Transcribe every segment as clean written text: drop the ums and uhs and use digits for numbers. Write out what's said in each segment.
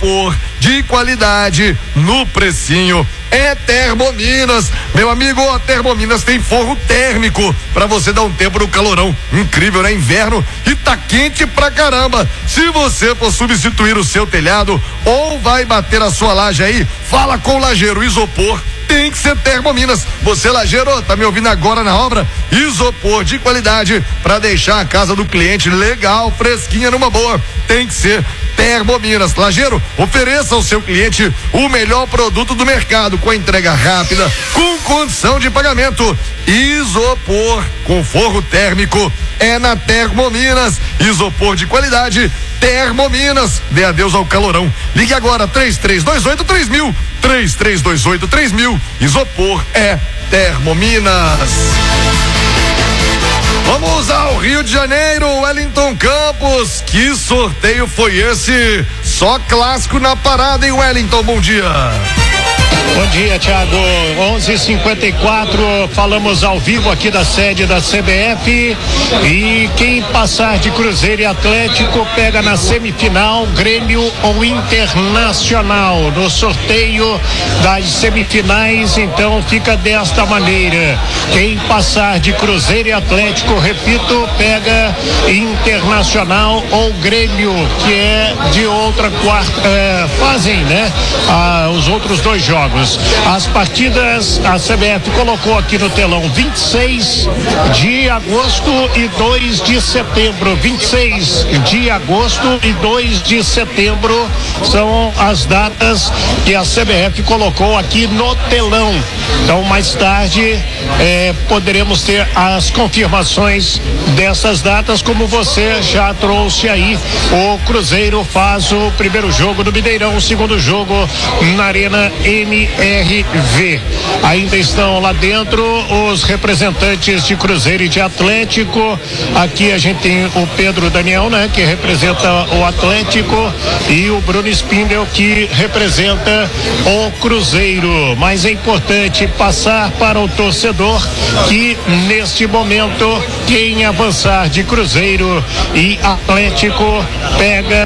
isopor de qualidade no precinho. É Termominas, meu amigo. A Termominas tem forro térmico pra você dar um tempo no calorão. Incrível, né? Inverno e tá quente pra caramba. Se você for substituir o seu telhado ou vai bater a sua laje aí, fala com o lajeiro. Isopor tem que ser Termominas. Você, lajeiro, tá me ouvindo agora na obra? Isopor de qualidade pra deixar a casa do cliente legal, fresquinha, numa boa. Tem que ser Termominas. Lajeiro, ofereça ao seu cliente o melhor produto do mercado, com entrega rápida, com condição de pagamento. Isopor com forro térmico é na Termominas. Isopor de qualidade, Termominas. Dê adeus ao calorão. Ligue agora, 3328-3000. 3328-3000. Isopor é Termominas. Vamos ao Rio de Janeiro, Wellington Campos. Que sorteio foi esse? Só clássico na parada, hein, Wellington? Bom dia. Bom dia, Thiago. 11:54, falamos ao vivo aqui da sede da CBF. E quem passar de Cruzeiro e Atlético pega na semifinal Grêmio ou Internacional. No sorteio das semifinais, então fica desta maneira: quem passar de Cruzeiro e Atlético, repito, pega Internacional ou Grêmio, que é de outra fazem, né? Os outros dois jogos. As partidas, a CBF colocou aqui no telão: 26 de agosto e 2 de setembro. 26 de agosto e 2 de setembro são as datas que a CBF colocou aqui no telão. Então, mais tarde, poderemos ter as confirmações dessas datas, como você já trouxe aí. O Cruzeiro faz o primeiro jogo no Mineirão, o segundo jogo na Arena MRV. Ainda estão lá dentro os representantes de Cruzeiro e de Atlético. Aqui a gente tem o Pedro Daniel, né, que representa o Atlético, e o Bruno Spindel, que representa o Cruzeiro. Mas é importante passar para o torcedor que neste momento quem avançar de Cruzeiro e Atlético pega.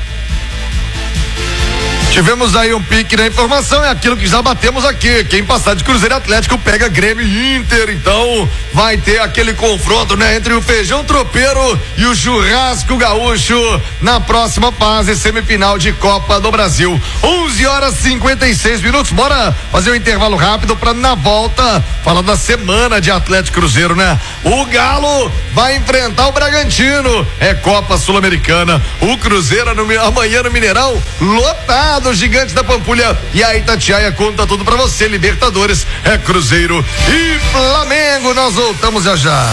Tivemos aí um pique na informação, é aquilo que já batemos aqui: quem passar de Cruzeiro Atlético pega Grêmio e Inter. Então vai ter aquele confronto, né, entre o feijão tropeiro e o churrasco gaúcho na próxima fase semifinal de Copa do Brasil. 11:56. Bora fazer um intervalo rápido para, na volta, falar da semana de Atlético Cruzeiro, né? O Galo vai enfrentar o Bragantino, é Copa Sul-Americana. O Cruzeiro amanhã no Mineirão, lotado. Gigantes da Pampulha e a Itatiaia conta tudo pra você. Libertadores é Cruzeiro e Flamengo. Nós voltamos já.